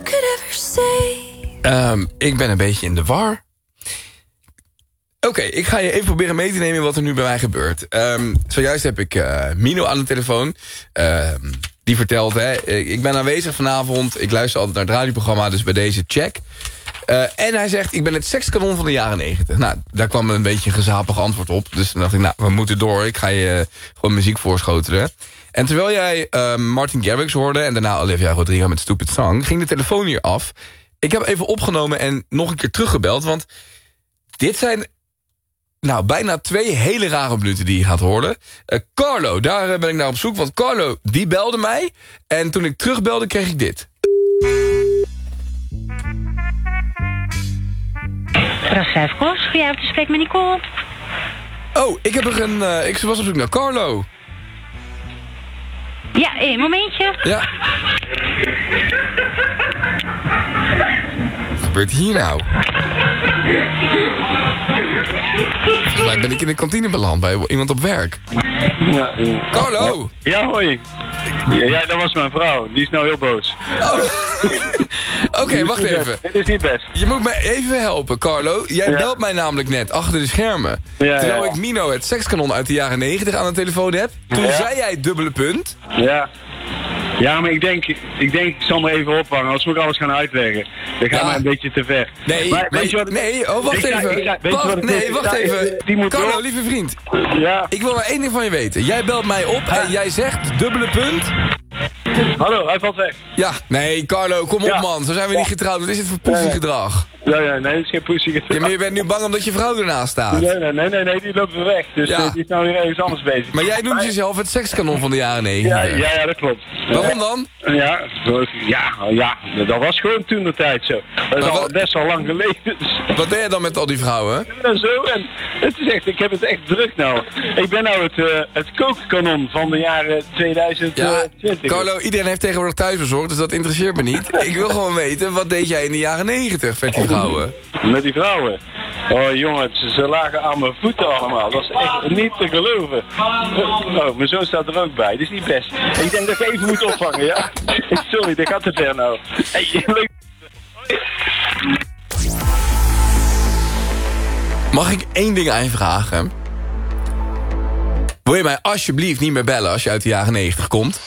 Ik ben een beetje in de war. Oké, ik ga je even proberen mee te nemen wat er nu bij mij gebeurt. Zojuist heb ik Mino aan de telefoon. Die vertelt, ik ben aanwezig vanavond. Ik luister altijd naar het radioprogramma, dus bij deze check. En hij zegt, ik ben het sekskanon van de jaren 90. Nou, daar kwam een beetje een gezapig antwoord op. Dus dan dacht ik, nou, we moeten door. Ik ga je gewoon muziek voorschotelen. En terwijl jij Martin Garrix hoorde en daarna Olivia Rodrigo met Stupid Song, ging de telefoon hier af. Ik heb even opgenomen en nog een keer teruggebeld, want dit zijn bijna 2 hele rare minuten die je gaat horen. Carlo, daar ben ik naar op zoek, want Carlo, die belde mij. En toen ik terugbelde, kreeg ik dit. Rastcijfkost, goedenavond, te spreken met Nicole. Oh, ik was op zoek naar Carlo. Ja, één momentje. Ja. Wat gebeurt hier nou? Volgens mij ben ik in de kantine beland bij iemand op werk. Ja, Carlo! Ja, hoi. Ja, dat was mijn vrouw. Die is nou heel boos. Oh. Oké, wacht even. Het is niet best. Je moet me even helpen, Carlo. Jij belt mij namelijk net achter de schermen. Terwijl ik Mino, het sekskanon uit de jaren 90 aan de telefoon heb. Toen zei jij dubbele punt. Ja. Ja, maar ik denk, ik zal me even opvangen, anders moet ik alles gaan uitleggen. Dat gaat mij een beetje te ver. Nee, maar, weet je wat, wacht even. Wacht even. Carlo, lieve vriend. Ja. Ik wil maar één ding van je weten. Jij belt mij op en jij zegt dubbele punt. Hallo, hij valt weg. Ja, nee, Carlo, kom op man. Zo zijn we niet getrouwd. Wat is dit voor poesiegedrag? Ja, nee, het is geen poesiegedrag. Ja, maar je bent nu bang omdat je vrouw ernaast staat. Nee, die loopt weer weg. Dus die is nou weer ergens anders bezig. Maar jij noemt jezelf het sekskanon van de jaren 90. Ja, dat klopt. Waarom dan? Ja, dat was gewoon toen de tijd zo. Dat is al best wel lang geleden. Wat deed je dan met al die vrouwen? En zo, en het is echt, ik heb het echt druk nou. Ik ben nou het kookkanon van de jaren 2020. Ja, Carlo, iedereen heeft tegenwoordig thuisbezorgd, dus dat interesseert me niet. Ik wil gewoon weten, wat deed jij in de jaren 90 met die vrouwen? Met die vrouwen? Oh jongen, ze lagen aan mijn voeten allemaal. Dat is echt niet te geloven. Oh, mijn zoon staat er ook bij. Dat is niet best. Ik denk dat ik even moet opvangen, ja? Sorry, dat gaat te ver nou. Hey, leuk. Mag ik één ding aan je vragen? Wil je mij alsjeblieft niet meer bellen als je uit de jaren 90 komt?